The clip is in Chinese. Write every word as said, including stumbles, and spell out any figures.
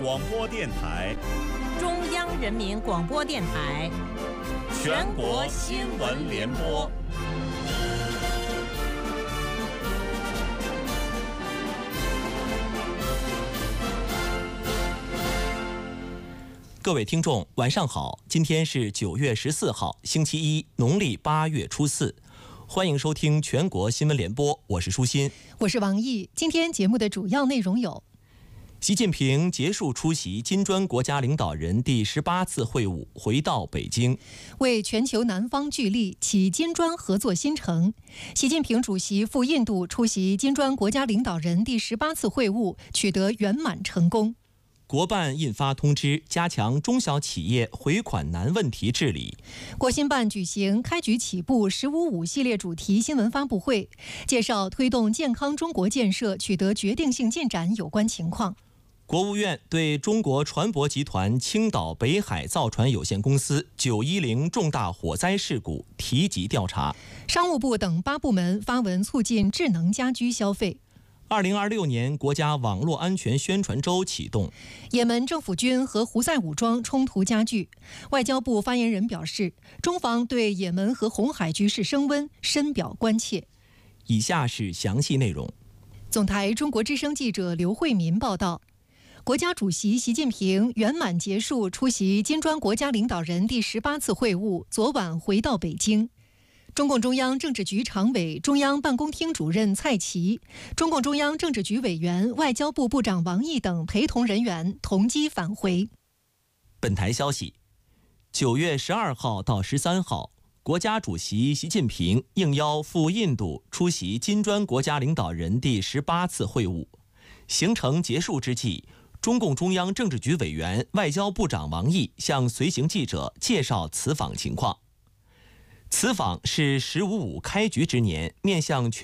广播电台、 中央人民广播电台、 全国新闻联播。 各位听众，晚上好！今天是九月十四号，星期一，农历八月初四。欢迎收听全国新闻联播，我是舒心， 我是王毅。今天节目的主要内容有： 习近平结束出席金砖国家领导人第十八次会晤，回到北京， 为全球南方聚力，启金砖合作新程。习近平主席赴印度出席金砖国家领导人第十八次会晤，取得圆满成功。 国办印发通知，加强中小企业回款难问题治理。 国新办举行开局起步“十五五”系列主题新闻发布会，介绍推动健康中国建设取得决定性进展有关情况。 国务院对中国船舶集团青岛北海造船有限公司九一零重大火灾事故提及调查。 商务部等八部门发文促进智能家居消费。 二零二六年国家网络安全宣传周启动。 也门政府军和胡塞武装冲突加剧，外交部发言人表示，中方对也门和红海局势升温深表关切。 以下是详细内容。 总台中国之声记者刘慧民报道，国家主席习近平圆满结束出席金砖国家领导人第十八次会晤，昨晚回到北京。中共中央政治局常委、中央办公厅主任蔡奇、中共中央政治局委员、外交部部长王毅等陪同人员同机返回。 本台消息，九月十二号到十三号，国家主席习近平应邀赴印度出席金砖国家领导人第十八次会晤。行程结束之际，中共中央政治局委员、外交部长王毅向随行记者介绍此访情况。此访是“十五五”开局之年，面向全